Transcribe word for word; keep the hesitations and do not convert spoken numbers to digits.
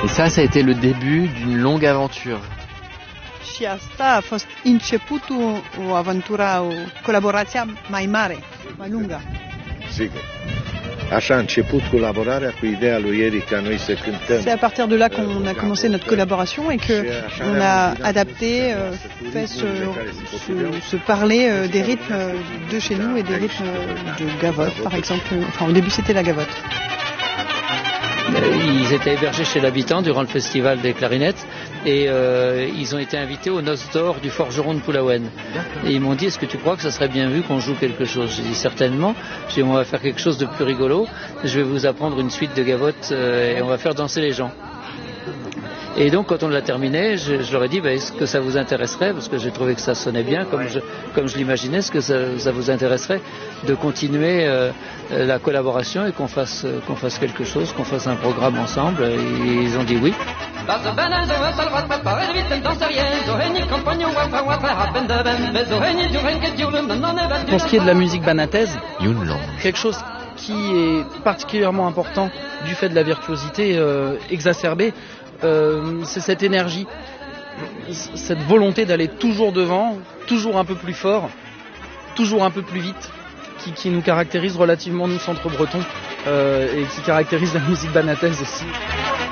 Et ça, ça a été le début d'une longue aventure. Și asta a fost începutul o aventură, o colaborație mai mare, mai lungă. Sigur. Așa a început colaborarea cu ideea lui Eric ca noi să cântăm. C'est à partir de là qu'on a commencé notre collaboration et que on a adapté, euh, fait se, se, se parler euh, des rythmes de chez nous et des rythmes de gavotte, par exemple. Enfin, au début, c'était la gavotte. Ils étaient hébergés chez l'habitant durant le festival des clarinettes et euh, ils ont été invités aux noces d'or du forgeron de Pulaouen. Et ils m'ont dit, est-ce que tu crois que ça serait bien vu qu'on joue quelque chose? J'ai dit certainement. J'ai dit, on va faire quelque chose de plus rigolo. Je vais vous apprendre une suite de gavottes euh, et on va faire danser les gens. Et donc quand on l'a terminé, je, je leur ai dit, bah, est-ce que ça vous intéresserait, parce que j'ai trouvé que ça sonnait bien comme je, comme je l'imaginais, est-ce que ça, ça vous intéresserait de continuer euh, la collaboration et qu'on fasse, euh, qu'on fasse quelque chose, qu'on fasse un programme ensemble? Et ils ont dit oui. Pour ce qui est de la musique banataise, quelque chose qui est particulièrement important du fait de la virtuosité euh, exacerbée, euh, c'est cette énergie, cette volonté d'aller toujours devant, toujours un peu plus fort, toujours un peu plus vite, qui, qui nous caractérise relativement nous centre breton euh, et qui caractérise la musique banataise aussi.